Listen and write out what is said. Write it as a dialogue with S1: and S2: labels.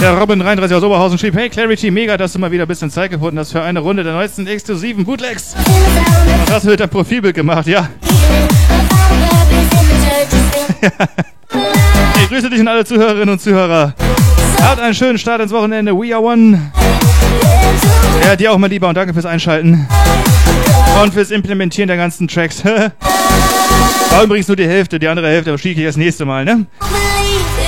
S1: Der Robin 33 aus Oberhausen schrieb, hey Clarity, mega, dass du mal wieder ein bisschen Zeit gefunden hast für eine Runde der neuesten exklusiven Bootlegs. Was hast du mit deinem Profilbild gemacht, ja? Ich grüße dich und alle Zuhörerinnen und Zuhörer. Habt einen schönen Start ins Wochenende. We are one. Ja, dir auch mal lieber und danke fürs Einschalten. Und fürs Implementieren der ganzen Tracks. War übrigens nur die Hälfte, die andere Hälfte schiebe ich das nächste Mal, ne?